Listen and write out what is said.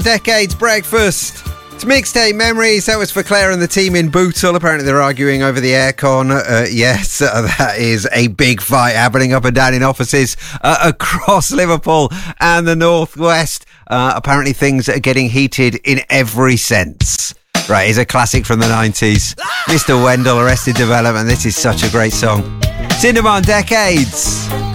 Decades Breakfast. It's Mixtape Memories. That was for Claire and the team in Bootle. Apparently they're arguing over the aircon. Yes, that is a big fight happening up and down in offices across Liverpool and the Northwest. Apparently things are getting heated in every sense. Right, here's a classic from the 90s. Mr. Wendell, Arrested Development. This is such a great song. Cinnamon, Decades.